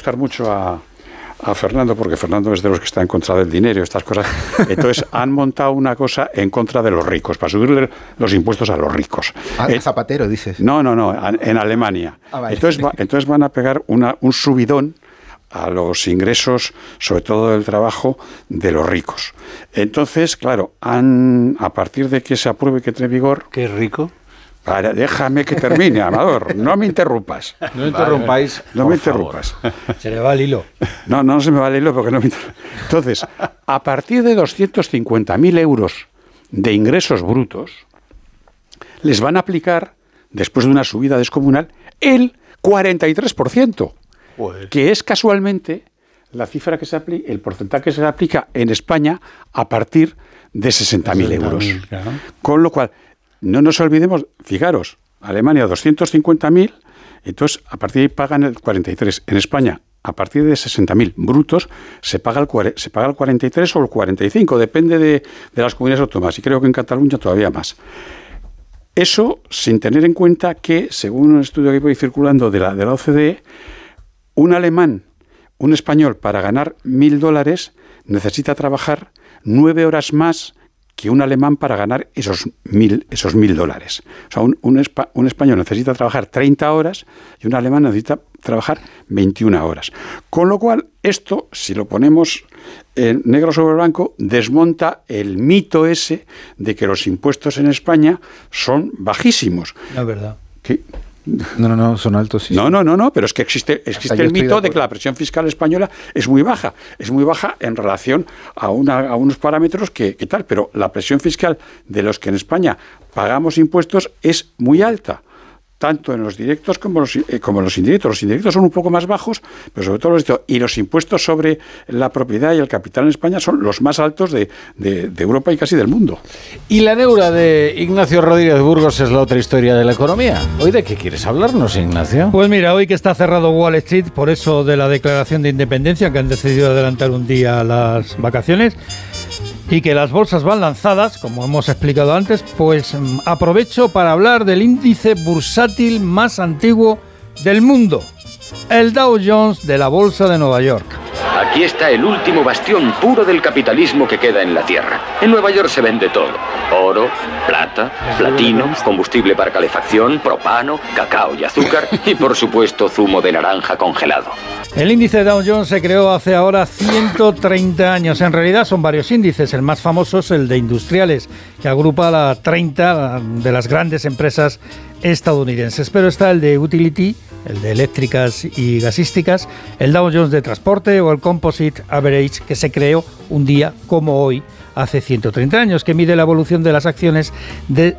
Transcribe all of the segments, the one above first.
gustar mucho a Fernando, porque Fernando es de los que está en contra del dinero y estas cosas. Entonces han montado una cosa en contra de los ricos, para subirle los impuestos a los ricos. Zapatero, dices. No, en Alemania. Vale. Entonces van a pegar un subidón a los ingresos, sobre todo del trabajo, de los ricos. Entonces, claro, a partir de que se apruebe, que entre en vigor... ¿Qué rico? Déjame que termine, Amador. No me interrumpas. No interrumpáis. No me interrumpas. Se le va el hilo. No se me va el hilo porque no me interrumpas. Entonces, a partir de 250.000 euros de ingresos brutos, les van a aplicar, después de una subida descomunal, el 43%. Joder. Que es casualmente la cifra que se aplica, el porcentaje que se aplica en España a partir de 60.000 euros. Claro. Con lo cual, no nos olvidemos, fijaros, Alemania 250.000, entonces a partir de ahí pagan el 43%. En España, a partir de 60.000 brutos, se paga el 43% o el 45%, depende de las comunidades autónomas, y creo que en Cataluña todavía más. Eso sin tener en cuenta que, según un estudio que voy circulando de la OCDE, un alemán, un español, para ganar $1.000 necesita trabajar 9 horas más que un alemán para ganar esos $1.000. O sea, un español necesita trabajar 30 horas y un alemán necesita trabajar 21 horas. Con lo cual, esto, si lo ponemos negro sobre blanco, desmonta el mito ese de que los impuestos en España son bajísimos. No es verdad. ¿Qué? No, son altos. Sí. No, pero es que existe el mito de que la presión fiscal española es muy baja en relación a unos parámetros que tal, pero la presión fiscal de los que en España pagamos impuestos es muy alta, tanto en los directos como en los indirectos. Los indirectos son un poco más bajos, pero sobre todo los impuestos sobre la propiedad y el capital en España son los más altos de Europa y casi del mundo. Y la neura de Ignacio Rodríguez Burgos es la otra historia de la economía. ¿Hoy de qué quieres hablarnos, Ignacio? Pues mira, hoy que está cerrado Wall Street, por eso de la declaración de independencia, que han decidido adelantar un día las vacaciones, y que las bolsas van lanzadas, como hemos explicado antes, pues aprovecho para hablar del índice bursátil más antiguo del mundo, el Dow Jones de la Bolsa de Nueva York. Aquí está el último bastión puro del capitalismo que queda en la Tierra. En Nueva York se vende todo. Oro, plata, platino, combustible para calefacción, propano, cacao y azúcar y, por supuesto, zumo de naranja congelado. El índice Dow Jones se creó hace ahora 130 años. En realidad son varios índices. El más famoso es el de industriales, que agrupa a 30 de las grandes empresas estadounidenses. Pero está el de utility, el de eléctricas y gasísticas, el Dow Jones de transporte o el Composite Average, que se creó un día como hoy, hace 130 años, que mide la evolución de las acciones de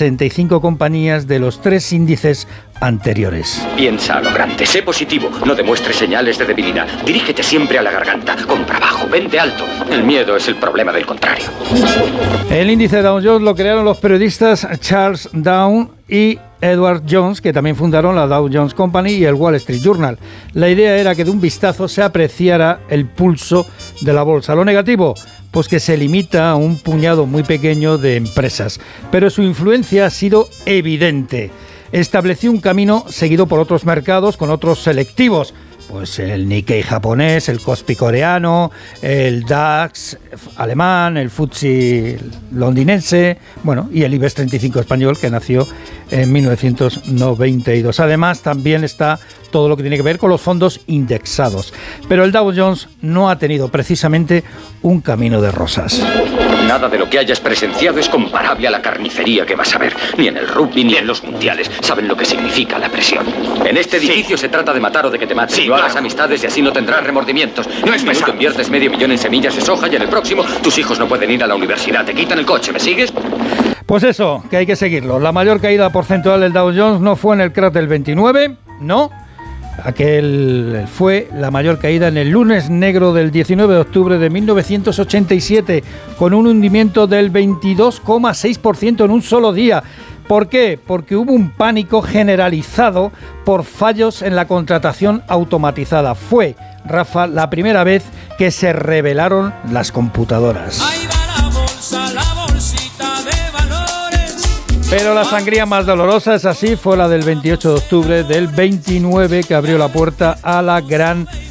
65 compañías de los 3 índices anteriores. Piensa a lo grande, sé positivo, no demuestres señales de debilidad, dirígete siempre a la garganta, compra bajo, vende alto. El miedo es el problema del contrario. El índice Dow Jones lo crearon los periodistas Charles Dow y Edward Jones, que también fundaron la Dow Jones Company y el Wall Street Journal. La idea era que de un vistazo se apreciara el pulso de la bolsa. Lo negativo, pues que se limita a un puñado muy pequeño de empresas, pero su influencia ha sido evidente. Estableció un camino seguido por otros mercados con otros selectivos, pues el Nikkei japonés, el Kospi coreano, el DAX alemán, el FTSE londinense, bueno, y el IBEX 35 español, que nació en 1992. Además, también está todo lo que tiene que ver con los fondos indexados. Pero el Dow Jones no ha tenido precisamente un camino de rosas. Nada de lo que hayas presenciado es comparable a la carnicería que vas a ver. Ni en el rugby ni en los mundiales. Saben lo que significa la presión. En este edificio se trata de matar o de que te maten. No hagas amistades y así no tendrás remordimientos. No es pesado. Inviertes $500,000 en semillas de soja y en el próximo tus hijos no pueden ir a la universidad. Te quitan el coche. ¿Me sigues? Pues eso, que hay que seguirlo. La mayor caída porcentual del Dow Jones no fue en el crash del 29, no. Aquel fue la mayor caída en el lunes negro del 19 de octubre de 1987, con un hundimiento del 22,6% en un solo día. ¿Por qué? Porque hubo un pánico generalizado por fallos en la contratación automatizada. Fue, Rafa, la primera vez que se revelaron las computadoras. Ahí va la bolsa, la bolsita de valores. Pero la sangría más dolorosa, es así, fue la del 28 de octubre del 29, que abrió la puerta a la gran